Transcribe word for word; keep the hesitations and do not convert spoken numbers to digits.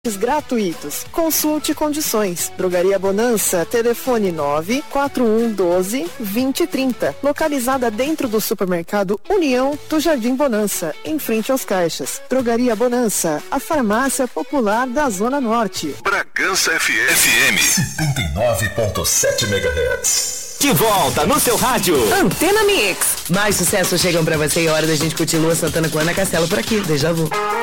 gratuitos. Consulte condições. Drogaria Bonança, telefone nove quatro um um dois, dois zero três zero. Localizada dentro do supermercado União do Jardim Bonança, em frente aos caixas. Drogaria Bonança, a farmácia popular da Zona Norte. Bragança F M setenta e nove ponto sete megahertz. De volta no seu rádio. Antena Mix. Mais sucessos chegam pra você e é hora da gente curtir Lua Santana com Ana Castela por aqui. Déjà vu.